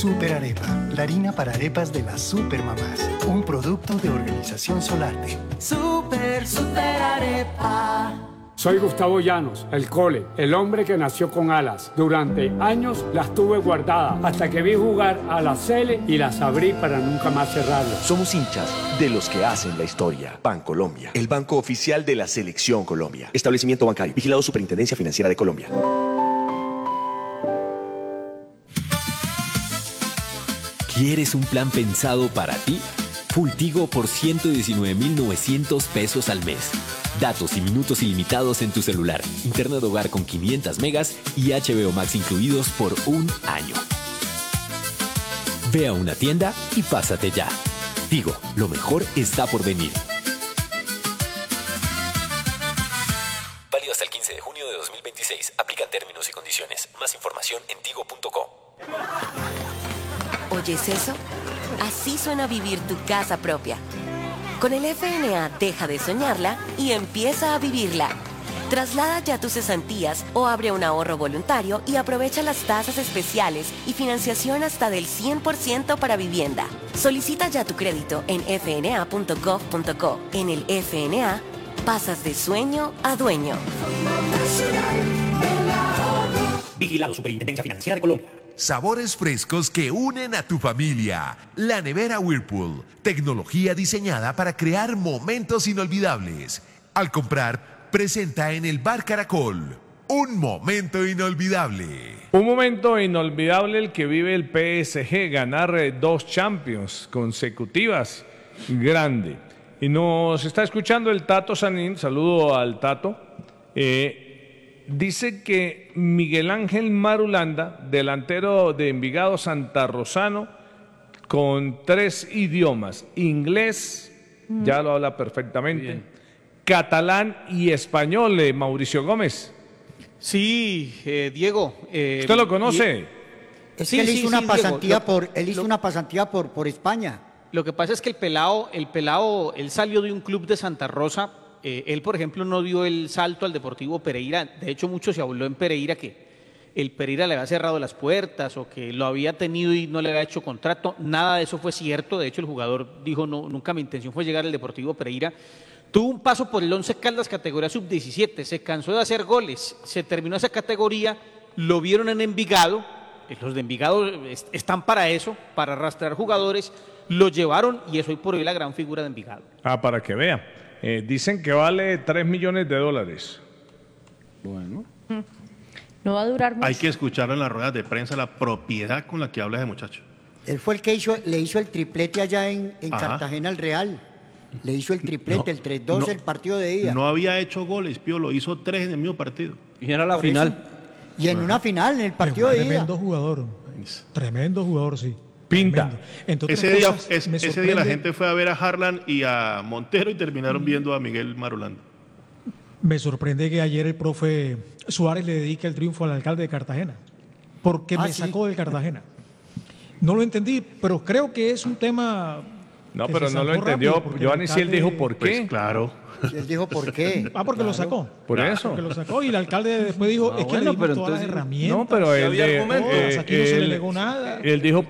Super Arepa, la harina para arepas de las supermamás. Un producto de Organización Solarte. Super Arepa. Soy Gustavo Llanos, el Cole, el hombre que nació con alas. Durante años las tuve guardadas hasta que vi jugar a la Sele y las abrí para nunca más cerrarlas. Somos hinchas de los que hacen la historia. Bancolombia, el banco oficial de la Selección Colombia. Establecimiento bancario, vigilado Superintendencia Financiera de Colombia. ¿Quieres un plan pensado para ti? Full-Tigo por 119.900 pesos al mes. Datos y minutos ilimitados en tu celular. Internet hogar con 500 megas y HBO Max incluidos por un año. Ve a una tienda y pásate ya. Tigo, lo mejor está por venir. Válido hasta el 15 de junio de 2026. Aplican términos y condiciones. Más información en tigo.co. ¿Oyes eso? Así suena vivir tu casa propia. Con el FNA deja de soñarla y empieza a vivirla. Traslada ya tus cesantías o abre un ahorro voluntario y aprovecha las tasas especiales y financiación hasta del 100% para vivienda. Solicita ya tu crédito en fna.gov.co. En el FNA, pasas de sueño a dueño. Vigilado Superintendencia Financiera de Colombia. Sabores frescos que unen a tu familia. La nevera Whirlpool. Tecnología diseñada para crear momentos inolvidables. Al comprar, presenta en el Bar Caracol. Un momento inolvidable. Un momento inolvidable el que vive el PSG. Ganar 2 Champions consecutivas. Grande. Y nos está escuchando el Tato Sanín. Saludo al Tato. Dice que Miguel Ángel Marulanda, delantero de Envigado Santarrosano, con 3 idiomas, inglés, ya lo habla perfectamente, bien, catalán y español, Mauricio Gómez. Sí, Diego. ¿Usted lo conoce? Es que él hizo una pasantía una pasantía por España. Lo que pasa es que el pelado, él salió de un club de Santa Rosa. Él, por ejemplo, no dio el salto al Deportivo Pereira. De hecho, mucho se habló en Pereira que el Pereira le había cerrado las puertas o que lo había tenido y no le había hecho contrato. Nada de eso fue cierto. De hecho, el jugador dijo, no, nunca mi intención fue llegar al Deportivo Pereira. Tuvo un paso por el Once Caldas, categoría sub-17. Se cansó de hacer goles. Se terminó esa categoría. Lo vieron en Envigado. Los de Envigado están para eso, para arrastrar jugadores. Lo llevaron y es hoy por hoy la gran figura de Envigado. Para que vea. Dicen que vale $3 millones. Bueno. No va a durar mucho. Hay que escucharlo en las ruedas de prensa, la propiedad con la que habla ese muchacho. Él fue el que le hizo el triplete allá en Cartagena al Real. Le hizo el triplete, el 3-2, el partido de ida. No había hecho goles, Pío, lo hizo 3 en el mismo partido. Y era la final. Y en una final, en el partido de ida. Tremendo jugador, sí. Pinta. Ese día la gente fue a ver a Harlan y a Montero y terminaron viendo a Miguel Marulanda. Me sorprende que ayer el profe Suárez le dedique el triunfo al alcalde de Cartagena, porque me sacó del Cartagena. No lo entendí, pero creo que es un tema... No, pero no lo entendió. Giovanni sí, él dijo por qué. Pues claro. Él dijo por qué. Porque lo sacó. Por eso. Porque lo sacó y el alcalde después dijo, es que le dimos todas las herramientas. No, pero él aquí no se le negó nada. Él dijo